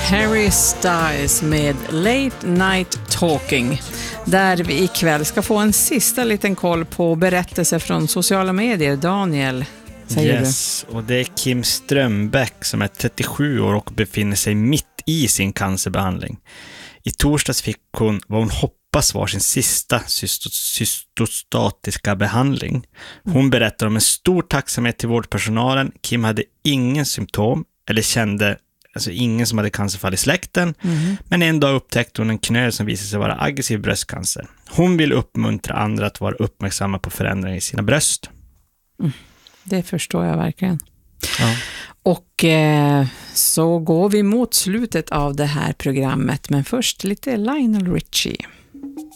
Harry Styles med Late Night Talking, där vi ikväll ska få en sista liten koll på berättelser från sociala medier. Daniel, säger du? Och det är Kim Strömbäck som är 37 år och befinner sig mitt i sin cancerbehandling. I torsdags fick hon vad hon hoppas var sin sista cystostatiska behandling. Hon berättar om en stor tacksamhet till vårdpersonalen. Kim hade ingen symptom eller kände ingen som hade cancerfall i släkten. Men en dag upptäckte hon en knöl som visade sig vara aggressiv bröstcancer. Hon vill uppmuntra andra att vara uppmärksamma på förändringar i sina bröst. Det förstår jag verkligen. Ja. Och så går vi mot slutet av det här programmet. Men först lite Lionel Richie.